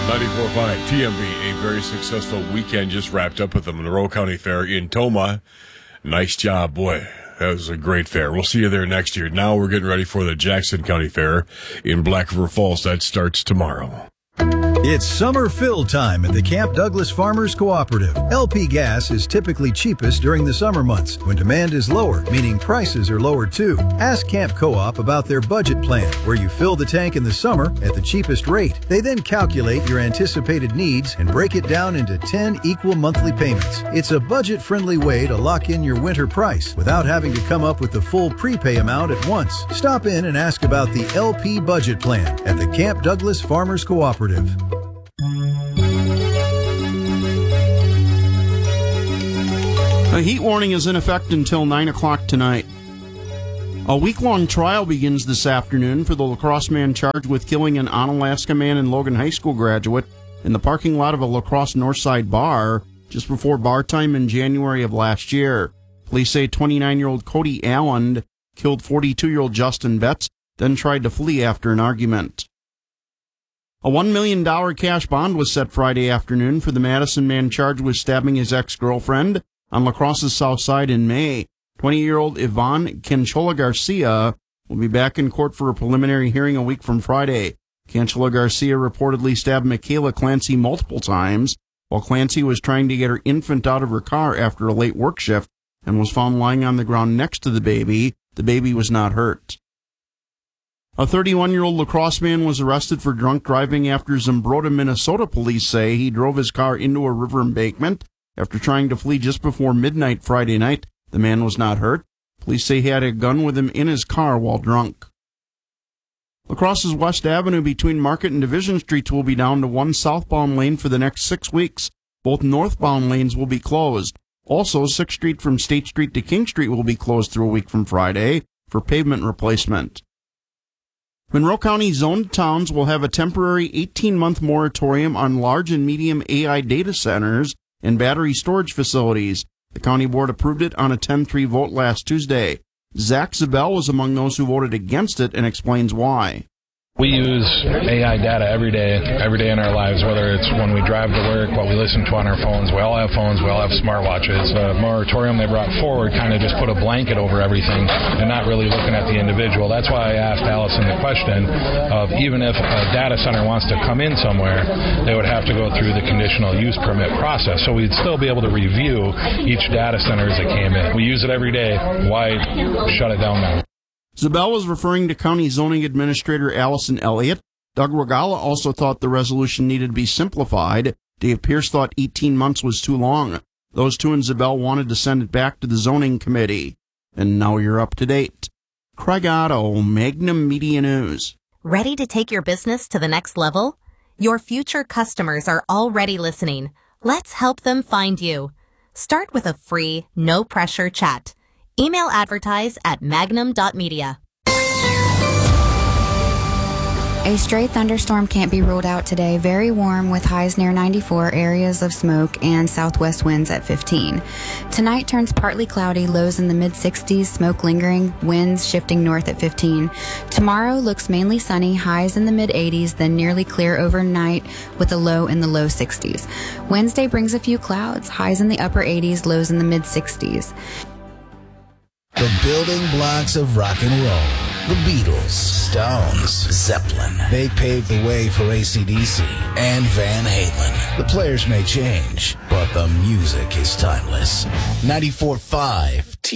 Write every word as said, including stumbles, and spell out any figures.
ninety-four point five T M B, a very successful weekend just wrapped up with the Monroe County Fair in Tomah. Nice job, boy. That was a great fair. We'll see you there next year. Now we're getting ready for the Jackson County Fair in Black River Falls. That starts tomorrow. It's summer fill time at the Camp Douglas Farmers Cooperative. L P gas is typically cheapest during the summer months when demand is lower, meaning prices are lower too. Ask Camp Co-op about their budget plan, where you fill the tank in the summer at the cheapest rate. They then calculate your anticipated needs and break it down into ten equal monthly payments. It's a budget-friendly way to lock in your winter price without having to come up with the full prepay amount at once. Stop in and ask about the L P budget plan at the Camp Douglas Farmers Cooperative. A heat warning is in effect until nine o'clock tonight. A week-long trial begins this afternoon for the La Crosse man charged with killing an Onalaska man and Logan High School graduate in the parking lot of a La Crosse Northside bar just before bar time in January of last year. Police say twenty-nine-year-old Cody Allen killed forty-two-year-old Justin Betts, then tried to flee after an argument. A one million dollars cash bond was set Friday afternoon for the Madison man charged with stabbing his ex-girlfriend on La Crosse's south side in May. twenty-year-old Yvonne Canchola Garcia will be back in court for a preliminary hearing a week from Friday. Canchola Garcia reportedly stabbed Michaela Clancy multiple times while Clancy was trying to get her infant out of her car after a late work shift and was found lying on the ground next to the baby. The baby was not hurt. A thirty-one-year-old La Crosse man was arrested for drunk driving after Zumbrota, Minnesota police say he drove his car into a river embankment after trying to flee just before midnight Friday night. The man was not hurt. Police say he had a gun with him in his car while drunk. La Crosse's West Avenue between Market and Division Streets will be down to one southbound lane for the next six weeks. Both northbound lanes will be closed. Also, sixth Street from State Street to King Street will be closed through a week from Friday for pavement replacement. Monroe County zoned towns will have a temporary eighteen-month moratorium on large and medium A I data centers and battery storage facilities. The county board approved it on a ten three vote last Tuesday. Zach Zabel was among those who voted against it and explains why. We use A I data every day, every day in our lives, whether it's when we drive to work, what we listen to on our phones. We all have phones, we all have smartwatches. The moratorium they brought forward kind of just put a blanket over everything and not really looking at the individual. That's why I asked Allison the question of even if a data center wants to come in somewhere, they would have to go through the conditional use permit process. So we'd still be able to review each data center as it came in. We use it every day. Why shut it down now? Zabel was referring to County Zoning Administrator Allison Elliott. Doug Regala also thought the resolution needed to be simplified. Dave Pierce thought eighteen months was too long. Those two and Zabel wanted to send it back to the Zoning Committee. And now you're up to date. Craig Otto, Magnum Media News. Ready to take your business to the next level? Your future customers are already listening. Let's help them find you. Start with a free, no-pressure chat. Email advertise at magnum dot media. A stray thunderstorm can't be ruled out today. Very warm with highs near ninety-four, areas of smoke, and southwest winds at fifteen. Tonight turns partly cloudy, lows in the mid-sixties, smoke lingering, winds shifting north at fifteen. Tomorrow looks mainly sunny, highs in the mid-eighties, then nearly clear overnight with a low in the low sixties. Wednesday brings a few clouds, highs in the upper eighties, lows in the mid-sixties. The building blocks of rock and roll. The Beatles, Stones, Zeppelin. They paved the way for A C D C and Van Halen. The players may change, but the music is timeless. ninety-four point five T